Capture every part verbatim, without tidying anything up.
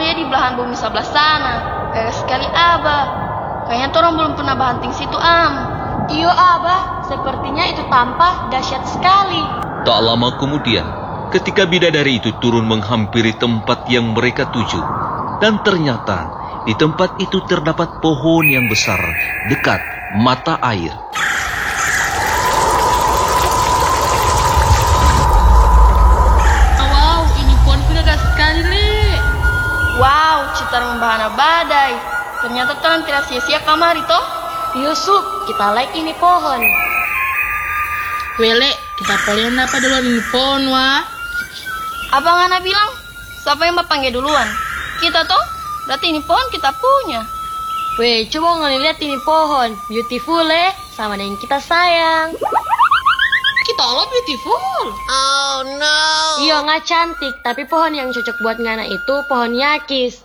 lihat di belahan bumi sebelah sana. Gagah sekali Abah. Kayaknya orang belum pernah banting situ Am. Iyo Abah, sepertinya itu tampak dahsyat sekali. Tak lama kemudian, ketika bidadari itu turun menghampiri tempat yang mereka tuju, dan ternyata di tempat itu terdapat pohon yang besar dekat mata air. Wow, ini pohon gagah sekali, Le. Wow, citar membahana badai. Ternyata orang tidak sia-sia kamari toh. Yusuf, kita like ini pohon. Wele, kita paling apa duluan ini pohon, wah. Abang Ana bilang, siapa yang panggil duluan? Kita toh? Berarti ini pohon kita punya. Weh, coba ngeliat ini pohon. Beautiful, Le. Sama dengan kita sayang. Kita lo beautiful. Oh no. Iya, nggak cantik. Tapi pohon yang cocok buat ngana itu pohon yakis.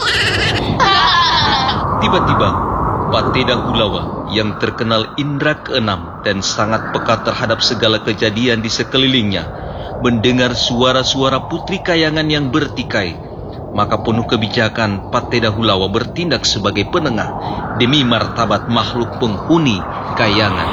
Tiba-tiba, Pateda Hulawa yang terkenal indra keenam dan sangat peka terhadap segala kejadian di sekelilingnya, mendengar suara-suara putri kayangan yang bertikai. Maka penuh kebijakan, Pateda Hulawa bertindak sebagai penengah demi martabat makhluk penghuni kayangan.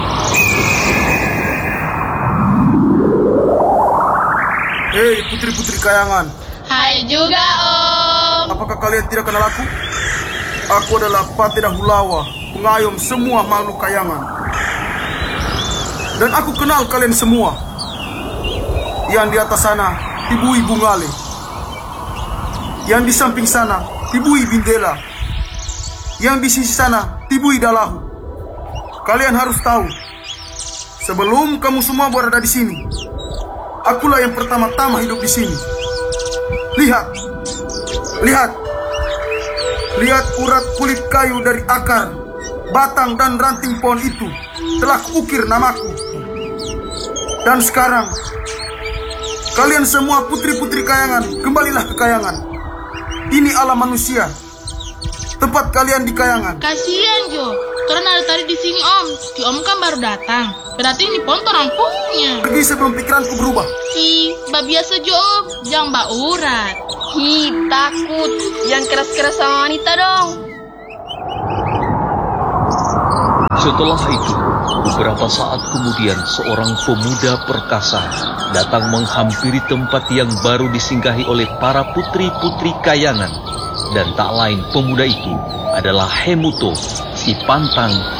Hei putri-putri kayangan. Hai juga Om. Apakah kalian tidak kenal aku? Aku adalah Pateda Hulawa, pengayom semua makhluk kayangan. Dan aku kenal kalian semua. Yang di atas sana, Tibui Bungale. Yang di samping sana, Tibui Bindela. Yang di sisi sana, Tibui Dalahu. Kalian harus tahu, sebelum kamu semua berada di sini, akulah yang pertama-tama hidup di sini. Lihat, lihat, lihat urat kulit kayu dari akar, batang dan ranting pohon itu telah kuukir namaku. Dan sekarang, kalian semua putri-putri kayangan, kembalilah ke kayangan. Ini alam manusia, tempat kalian di kayangan. Kasian Jo, karena dari tadi di sini Om. Ki Om kan baru datang. Berarti ini pohon orang punya. Pergi sebelum pikiranku berubah. Hi, mbak biasa Jo Om, jangan mbak urat. Hi, takut. Jangan keras-keras sama wanita dong. Setelah itu, beberapa saat kemudian seorang pemuda perkasa datang menghampiri tempat yang baru disinggahi oleh para putri-putri kayangan. Dan tak lain pemuda itu adalah Hemuto, si pantang